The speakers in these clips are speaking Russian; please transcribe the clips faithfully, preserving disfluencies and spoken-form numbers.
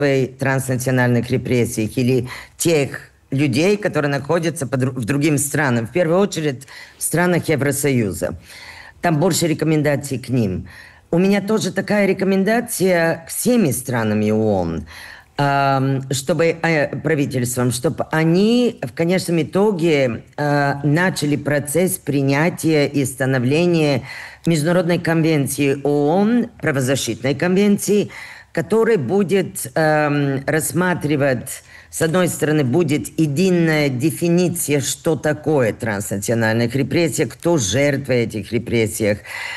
транснациональных репрессий или тех людей, которые находятся в других странах, в первую очередь в странах Евросоюза. Там больше рекомендаций к ним. У меня тоже такая рекомендация к всеми странам ООН, чтобы правительствам, чтобы они в конечном итоге начали процесс принятия и становления Международной конвенции ООН, правозащитной конвенции, которая будет рассматривать, с одной стороны, будет единая дефиниция, что такое транснациональная репрессия, кто жертва этих репрессий.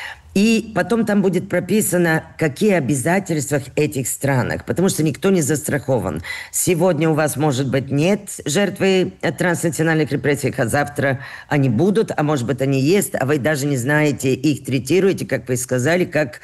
И потом там будет прописано, какие обязательства в этих странах, потому что никто не застрахован. Сегодня у вас, может быть, нет жертвы транснациональных репрессий, а завтра они будут, а может быть, они есть, а вы даже не знаете, их третируете, как вы сказали, как,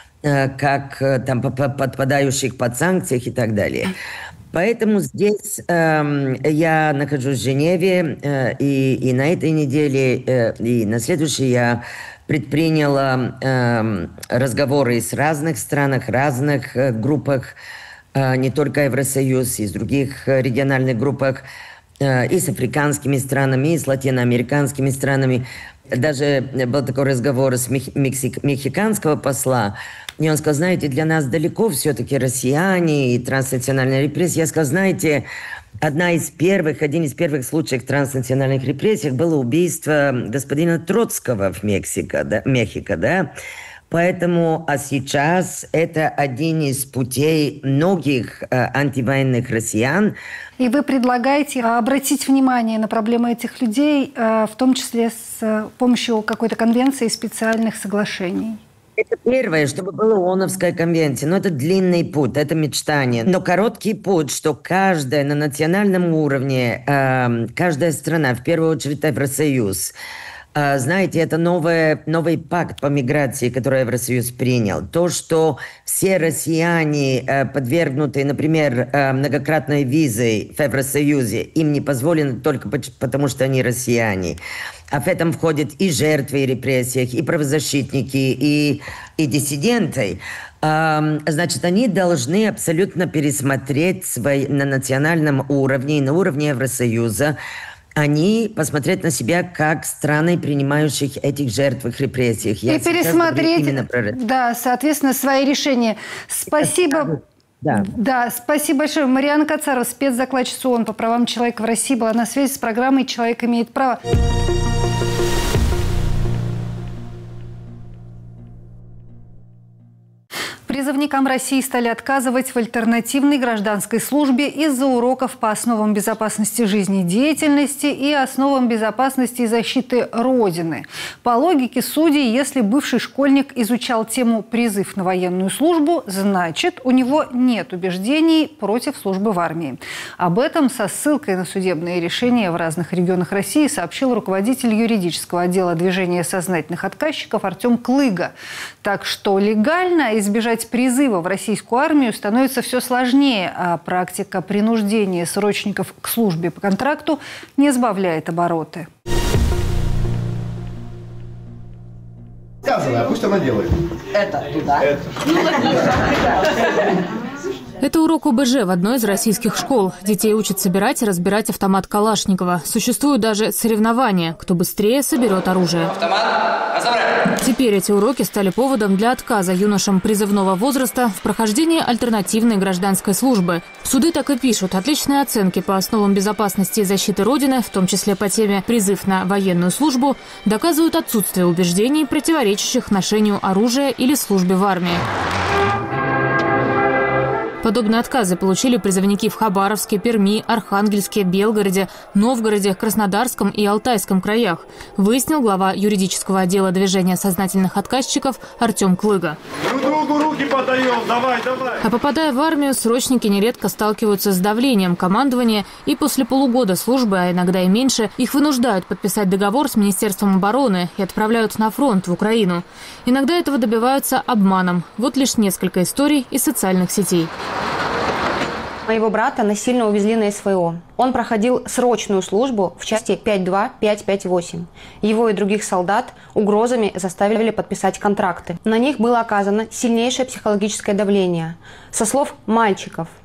как там, подпадающих под санкции и так далее. Поэтому здесь э, я нахожусь в Женеве, э, и, и на этой неделе, э, и на следующей я предприняла э, разговоры с разных странах, разных э, группах, э, не только Евросоюз, и с других э, региональных группах, э, и с африканскими странами, и с латиноамериканскими странами. Даже был такой разговор с мексик, мексиканского посла, и он сказал, знаете, для нас далеко все-таки россияне и транснациональная репрессия. Я сказал, знаете, одна из первых, один из первых случаев транснациональных репрессий было убийство господина Троцкого в Мексико, да, Мехико, да. Поэтому, а сейчас это один из путей многих э, антивоенных россиян. И вы предлагаете обратить внимание на проблемы этих людей, э, в том числе с э, помощью какой-то конвенции и специальных соглашений? Это первое, чтобы была ООНовская конвенция. Но это длинный путь, это мечтание. Но короткий путь, что каждая на национальном уровне, э, каждая страна, в первую очередь Евросоюз, э, знаете, это новое, новый пакт по миграции, который Евросоюз принял. То, что все россияне, э, подвергнутые, например, э, многократной визой в Евросоюзе, им не позволено только потому, что они россияне. А в этом входят и жертвы репрессий, и правозащитники, и, и диссиденты. Значит, они должны абсолютно пересмотреть свои, на национальном уровне, на уровне Евросоюза, они посмотреть на себя как страны, принимающих этих жертв репрессий. Я и пересмотреть, про... да, соответственно, свои решения. Спасибо. Да. да, спасибо большое. Марианна Кацарова, спецдокладчица ООН по правам человека в России, была на связи с программой «Человек имеет право». Призывникам России стали отказывать в альтернативной гражданской службе из-за уроков по основам безопасности жизнедеятельности и основам безопасности и защиты Родины. По логике судей, если бывший школьник изучал тему «призыв на военную службу», значит, у него нет убеждений против службы в армии. Об этом со ссылкой на судебные решения в разных регионах России сообщил руководитель юридического отдела движения сознательных отказчиков Артем Клыга. Так что легально избежать призыва в российскую армию становится все сложнее, а практика принуждения срочников к службе по контракту не сбавляет обороты. Сказано, а пусть она делает. Это туда. Это. Это урок ОБЖ в одной из российских школ. Детей учат собирать и разбирать автомат Калашникова. Существуют даже соревнования, кто быстрее соберет оружие. Автомат, разобрать. Теперь эти уроки стали поводом для отказа юношам призывного возраста в прохождении альтернативной гражданской службы. Суды так и пишут. Отличные оценки по основам безопасности и защиты Родины, в том числе по теме «Призыв на военную службу», доказывают отсутствие убеждений, противоречащих ношению оружия или службе в армии. Подобные отказы получили призывники в Хабаровске, Перми, Архангельске, Белгороде, Новгороде, Краснодарском и Алтайском краях, выяснил глава юридического отдела движения сознательных отказчиков Артем Клыга. Друг другу руки подаем, давай, давай. А попадая в армию, срочники нередко сталкиваются с давлением командования, и после полугода службы, а иногда и меньше, их вынуждают подписать договор с Министерством обороны и отправляют на фронт в Украину. Иногда этого добиваются обманом. Вот лишь несколько историй из социальных сетей. Моего брата насильно увезли на СВО. Он проходил срочную службу в части пять два пять пять восемь. Его и других солдат угрозами заставили подписать контракты. На них было оказано сильнейшее психологическое давление. Со слов мальчиков,